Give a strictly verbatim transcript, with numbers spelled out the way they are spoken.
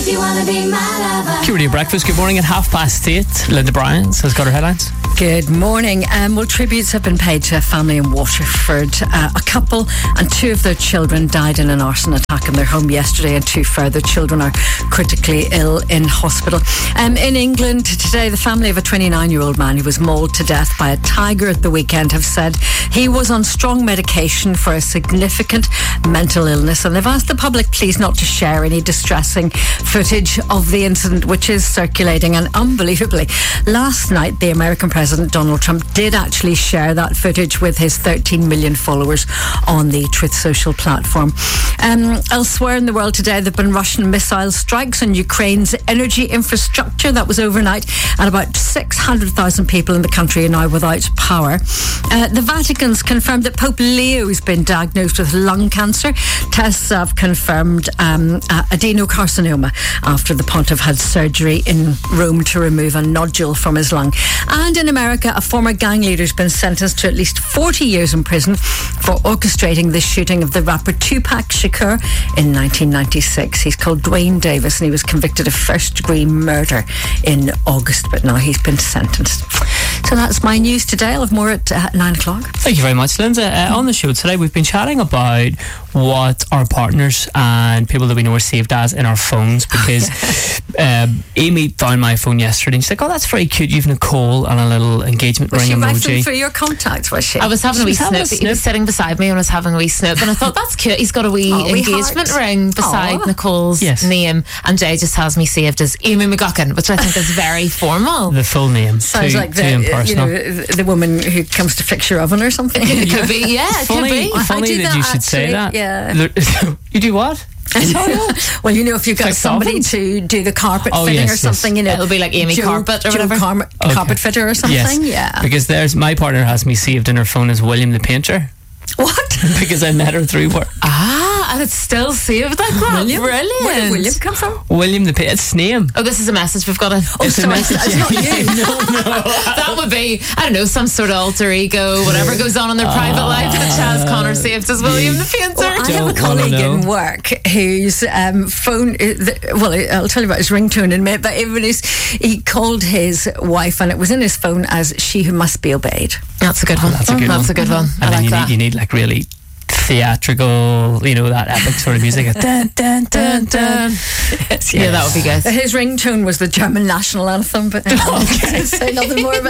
You wanna be my lover. Q Radio Breakfast, good morning at half past eight. Linda Bryant has got her headlines. Good morning. Um, well, tributes have been paid to a family in Waterford. Uh, a couple and two of their children died in an arson attack in their home yesterday, and two further children are critically ill in hospital. Um, in England today, the family of a twenty-nine-year-old man who was mauled to death by a tiger at the weekend have said he was on strong medication for a significant mental illness, and they've asked the public please not to share any distressing footage of the incident, which is circulating. And unbelievably, last night the American President Donald Trump did actually share that footage with his thirteen million followers on the Truth Social platform. Um, elsewhere in the world today, there have been Russian missile strikes on Ukraine's energy infrastructure. That was overnight, and about six hundred thousand people in the country are now without power. Uh, the Vatican's confirmed that Pope Leo has been diagnosed with lung cancer. Tests have confirmed um, uh, adenocarcinoma after the pontiff had surgery in Rome to remove a nodule from his lung. And in America, a former gang leader has been sentenced to at least forty years in prison for orchestrating the shooting of the rapper Tupac Shakur in nineteen ninety-six. He's called Dwayne Davis, and he was convicted of first-degree murder in August, but now he's been sentenced. So that's my news today. I'll have more at uh, nine o'clock. Thank you very much, Linda. Uh, on the show today, we've been chatting about what our partners and people that we know are saved as in our phones, because um, Amy found my phone yesterday and she's like, oh, that's very cute. You've Nicole and a little engagement Was ring she emoji. rifling through your contacts, was she? I was having She a wee was having snip. a He snip. was sitting beside me and I was having a wee snip, and I thought that's cute. He's got a wee Oh, wee engagement heart. ring beside Aw. Nicole's Yes. name, and Jay just has me saved as Amy McGuckin, which I think is very formal. The full name. Sounds too, like too the, you impersonal. know, the the woman who comes to fix your oven or something. It could be, yeah, it funny could be. funny I do that, that you should say actually, that. yeah. You do what? Well, you know, if you've got Fix somebody ovens? to do the carpet Oh, fitting yes, or yes. something, you know, It'll be like Amy Joe- Carpet or Joe whatever. Car- Okay. Carpet fitter or something. Yes. Yeah. Because there's my partner has me saved in her phone as William the Painter. What? Because I met her through work. Ah, and it's still saved like that. William? Brilliant. Where did William come from? William the Painter. It's his name. Oh, this is a message we've got in. Oh, It's a sorry, message, it's not you. That would be, I don't know, some sort of alter ego, whatever goes on in their private life that Chaz Connor saved as William the Painter. Well, I have a Don't wanna colleague know. in work whose um, phone, uh, the, well, I'll tell you about his ringtone in a minute, but even his, he called his wife and it was in his phone as she who must be obeyed. That's a good one. That's a good That's one. a good one. And I then like you that. need you need like really theatrical, you know, that epic sort of music. dun, dun, dun, dun. Yeah, that would be good. His ringtone was the German national anthem, but uh, say nothing more about